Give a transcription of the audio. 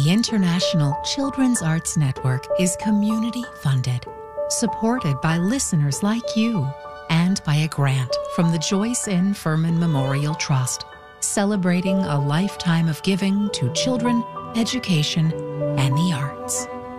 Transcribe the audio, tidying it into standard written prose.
The International Children's Arts Network is community-funded, supported by listeners like you, and by a grant from the Joyce N. Furman Memorial Trust, celebrating a lifetime of giving to children, education, and the